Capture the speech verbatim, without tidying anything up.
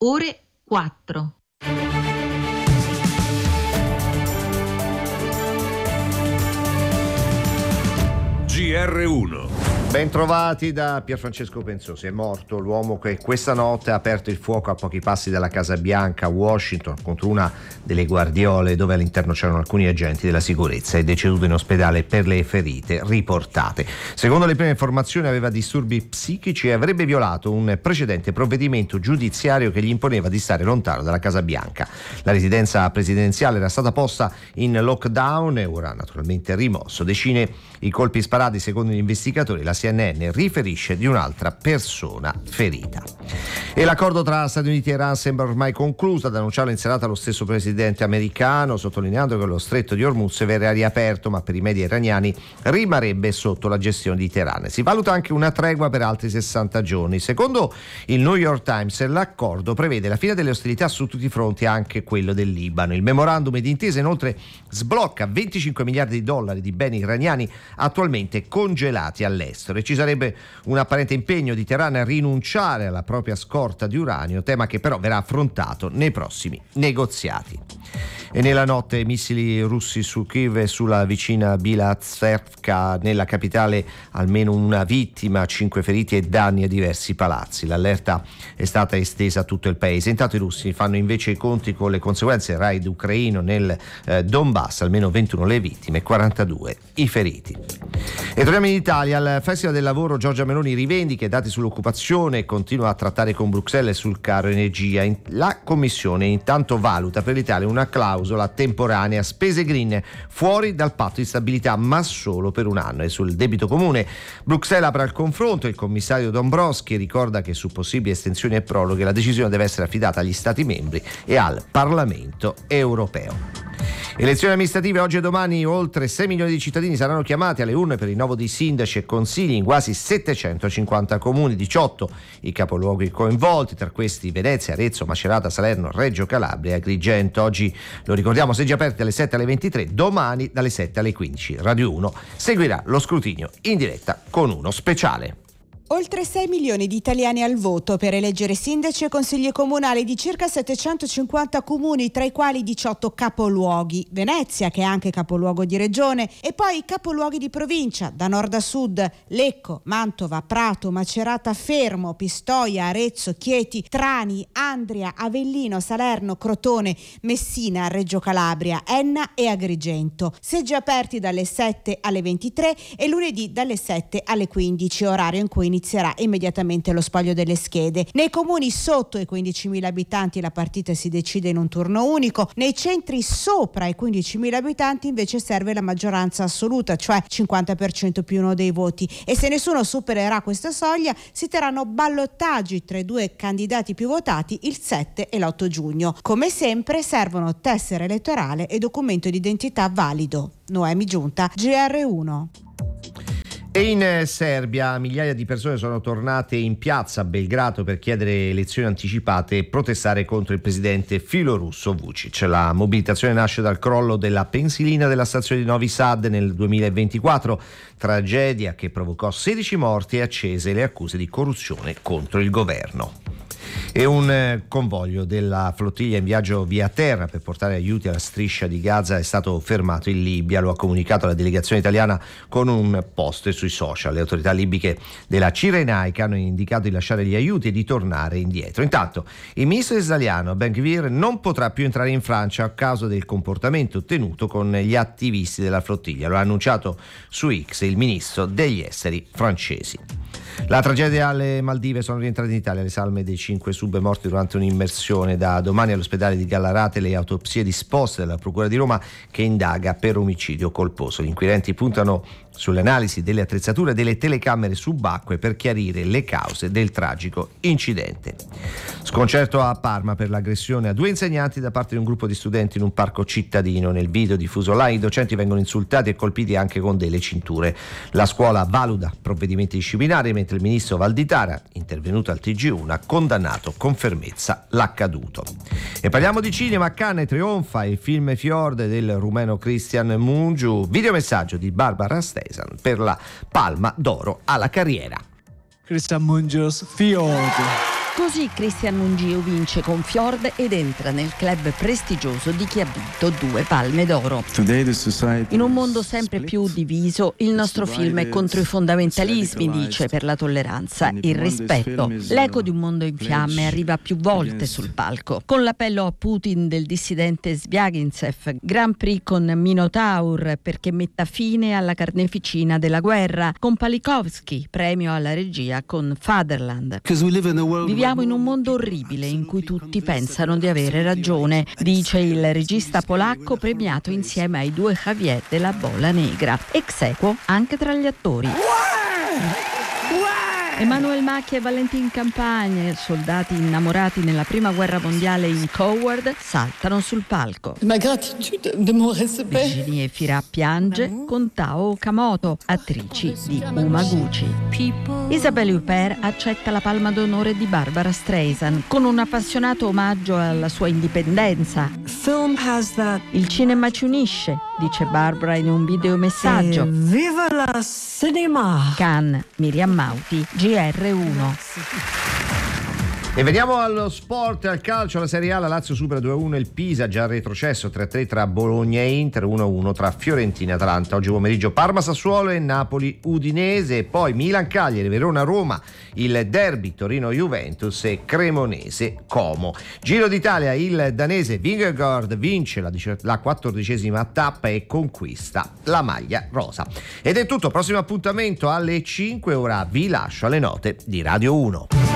ore quattro. G R uno. Bentrovati da Pierfrancesco Pensosi. È morto l'uomo che questa notte ha aperto il fuoco a pochi passi dalla Casa Bianca a Washington contro una delle guardiole, dove all'interno c'erano alcuni agenti della sicurezza. È deceduto in ospedale per le ferite riportate. Secondo le prime informazioni aveva disturbi psichici e avrebbe violato un precedente provvedimento giudiziario che gli imponeva di stare lontano dalla Casa Bianca. La residenza presidenziale era stata posta in lockdown e ora naturalmente rimosso. Decine i colpi sparati secondo gli investigatori. La C N N riferisce di un'altra persona ferita. E l'accordo tra Stati Uniti e Iran sembra ormai concluso. Ad annunciarlo in serata lo stesso presidente americano, sottolineando che lo stretto di Hormuz verrà riaperto, ma per i media iraniani rimarrebbe sotto la gestione di Teheran. Si valuta anche una tregua per altri sessanta giorni. Secondo il New York Times, l'accordo prevede la fine delle ostilità su tutti i fronti, anche quello del Libano. Il memorandum d'intesa inoltre sblocca venticinque miliardi di dollari di beni iraniani attualmente congelati all'estero, e ci sarebbe un apparente impegno di Teheran a rinunciare alla propria scorta di uranio, tema che però verrà affrontato nei prossimi negoziati. E nella notte missili russi su Kiev e sulla vicina Bilatserka, nella capitale almeno una vittima, cinque feriti e danni a diversi palazzi. L'allerta è stata estesa a tutto il paese. Intanto i russi fanno invece i conti con le conseguenze del raid ucraino nel eh, Donbass, almeno ventuno le vittime e quarantadue i feriti. E torniamo in Italia. Al Festival del Lavoro Giorgia Meloni rivendica i dati sull'occupazione e continua a trattare con Bruxelles sul caro energia. La Commissione intanto valuta per l'Italia una clausola temporanea spese green fuori dal patto di stabilità, ma solo per un anno. E sul debito comune Bruxelles apre al confronto. Il commissario Dombrovskis ricorda che su possibili estensioni e proroghe la decisione deve essere affidata agli Stati membri e al Parlamento europeo. Elezioni amministrative oggi e domani. Oltre sei milioni di cittadini saranno chiamati alle urne per il rinnovo di sindaci e consigli in quasi settecentocinquanta comuni, diciotto i capoluoghi coinvolti, tra questi Venezia, Arezzo, Macerata, Salerno, Reggio Calabria e Agrigento. Oggi, lo ricordiamo, seggi aperti dalle sette alle ventitré, domani dalle sette alle quindici. Radio uno seguirà lo scrutinio in diretta con uno speciale. Oltre sei milioni di italiani al voto per eleggere sindaci e consigli comunali di circa settecentocinquanta comuni, tra i quali diciotto capoluoghi. Venezia, che è anche capoluogo di regione, e poi i capoluoghi di provincia, da nord a sud: Lecco, Mantova, Prato, Macerata, Fermo, Pistoia, Arezzo, Chieti, Trani, Andria, Avellino, Salerno, Crotone, Messina, Reggio Calabria, Enna e Agrigento. Seggi aperti dalle sette alle ventitré e lunedì dalle sette alle quindici, orario in cui inizierà immediatamente lo spoglio delle schede. Nei comuni sotto i quindicimila abitanti la partita si decide in un turno unico. Nei centri sopra i quindicimila abitanti invece serve la maggioranza assoluta, cioè cinquanta per cento più uno dei voti, e se nessuno supererà questa soglia si terranno ballottaggi tra i due candidati più votati il sette e l'otto giugno. Come sempre servono tessera elettorale e documento di identità valido. Noemi Giunta, G R uno. E in Serbia migliaia di persone sono tornate in piazza a Belgrado per chiedere elezioni anticipate e protestare contro il presidente filorusso Vučić. La mobilitazione nasce dal crollo della pensilina della stazione di Novi Sad nel duemilaventiquattro, tragedia che provocò sedici morti e accese le accuse di corruzione contro il governo. E un convoglio della flottiglia in viaggio via terra per portare aiuti alla striscia di Gaza è stato fermato in Libia. Lo ha comunicato la delegazione italiana con un post sui social. Le autorità libiche della Cirenaica hanno indicato di lasciare gli aiuti e di tornare indietro. Intanto il ministro israeliano Ben-Gvir non potrà più entrare in Francia a causa del comportamento tenuto con gli attivisti della flottiglia. Lo ha annunciato su X il ministro degli esteri francesi. La tragedia alle Maldive: sono rientrate in Italia le salme dei cinque sub morti durante un'immersione. Da domani all'ospedale di Gallarate le autopsie disposte dalla Procura di Roma, che indaga per omicidio colposo. Gli inquirenti puntano sulle analisi delle attrezzature e delle telecamere subacquee per chiarire le cause del tragico incidente. Sconcerto a Parma per l'aggressione a due insegnanti da parte di un gruppo di studenti in un parco cittadino. Nel video diffuso online i docenti vengono insultati e colpiti anche con delle cinture. La scuola valuta provvedimenti disciplinari, mentre il ministro Valditara, intervenuto al T G uno, ha condannato con fermezza l'accaduto. E parliamo di cinema. A Cannes trionfa il film Fjord del rumeno Cristian Mungiu, videomessaggio di Barbara Streisand per la Palma d'Oro alla carriera. Cristian Mungiu's Fjord. Così Cristian Mungio vince con Fjord ed entra nel club prestigioso di chi ha vinto due palme d'oro. In un mondo sempre più diviso, il nostro film è contro i fondamentalismi, dice, per la tolleranza, il rispetto. L'eco di un mondo in fiamme arriva più volte sul palco. Con l'appello a Putin del dissidente Svyagintsev, Grand Prix con Minotaur perché metta fine alla carneficina della guerra, con Palikovsky, premio alla regia con Fatherland. Viviamo in un mondo orribile in cui tutti pensano di avere ragione, dice il regista polacco premiato insieme ai due Javier della Bola Negra, ex equo anche tra gli attori. Emmanuel Macchia e Valentin Campagne, soldati innamorati nella prima guerra mondiale in Coward, saltano sul palco. Virginie Fira piange con Tao Okamoto, attrici di Umaguchi. Isabelle Huppert accetta la palma d'onore di Barbara Streisand con un appassionato omaggio alla sua indipendenza. Il cinema ci unisce, dice Barbara in un videomessaggio. Viva la cinema! Cannes, Miriam Mauti, G R uno. E veniamo allo sport e al calcio. La Serie A, la Lazio supera due a uno il Pisa, già retrocesso, tre a tre tra Bologna e Inter, uno a uno tra Fiorentina e Atalanta. Oggi pomeriggio Parma Sassuolo e Napoli Udinese, e poi Milan Cagliari, Verona Roma, il derby Torino Juventus e Cremonese Como. Giro d'Italia, il danese Vingegaard vince la, la quattordicesima tappa e conquista la maglia rosa. Ed è tutto, prossimo appuntamento alle cinque, ora vi lascio alle note di Radio uno.